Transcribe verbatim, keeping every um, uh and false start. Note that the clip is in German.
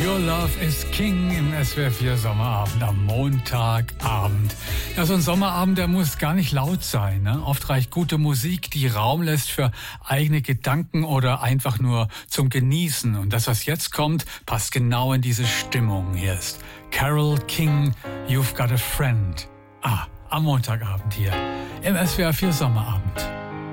Your Love is King im S W R vier Sommerabend am Montagabend. Ja, so ein Sommerabend, der muss gar nicht laut sein. Ne? Oft reicht gute Musik, die Raum lässt für eigene Gedanken oder einfach nur zum Genießen. Und das, was jetzt kommt, passt genau in diese Stimmung. Hier ist Carole King, You've Got a Friend. Ah, am Montagabend hier im S W R vier Sommerabend.